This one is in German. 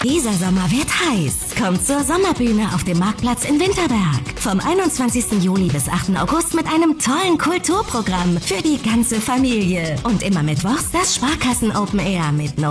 Dieser Sommer wird heiß. Kommt zur Sommerbühne auf dem Marktplatz in Winterberg. Vom 21. Juli bis 8. August mit einem tollen Kulturprogramm für die ganze Familie. Und immer mittwochs das Sparkassen Open Air mit No